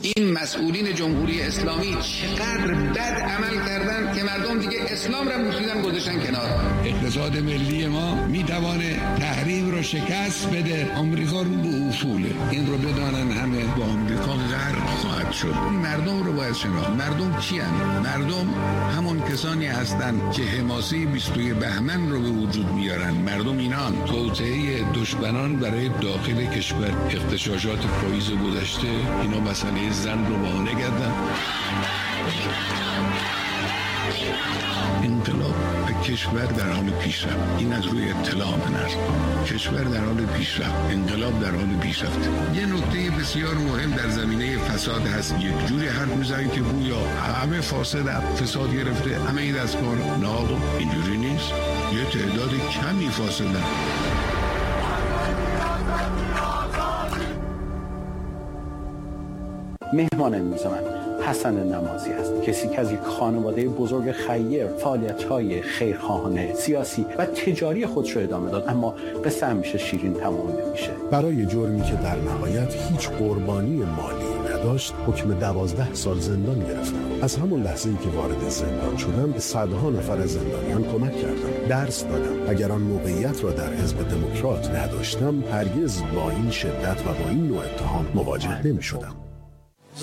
این مسئولین جمهوری اسلامی چقدر بد عمل کردن که مردم دیگه اسلام را مسلم گذاشتن کنار. اقتصاد ملی ما میتوانه تحریم رو شکست بده. آمریکا رو به اصوله، این رو بدانن همه. با آمریکا غرق خواهد شد. مردم رو باید شناخت. مردم چی هستند؟ مردم همون کسانی هستند که حماسه 22 بهمن رو به وجود میارن. مردم اینان. توطئه دشمنان برای داخل کشور، اغتشاشات پاییز گذشته، اینا مسئله زن رو بهانه کردن. انقلاب و کشور در حال پیشرفت. این از روی اطلاع من است. کشور در حال پیشرفت، انقلاب در حال پیشرفت. یه نکته بسیار مهم در زمینه فساد هست. یک جوری حرف میزنید که گویا همه فاسد، فساد گرفته، همه این دستگاه. نه آقا، اینجوری نیست. یه تعداد کمی فاسدن. مهمان امروز من حسن نمازی است، کسی که از یک خانواده بزرگ خیر فعالیت‌های خیرخواهانه، سیاسی و تجاری خودش رو ادامه داد، اما قصه همیشه شیرین تمام نمیشه. برای جرمی که در نهایت هیچ قربانی مالی نداشت، حکم 12 سال زندان گرفتم. از همون لحظه‌ای که وارد زندان شدم، به صدها نفر زندانیان کمک کردم، درس دادم. اگر آن موقعیت را در حزب دموکرات نداشتم، هرگز با این شدت و با این نوع اتهام مواجه نمی‌شدم.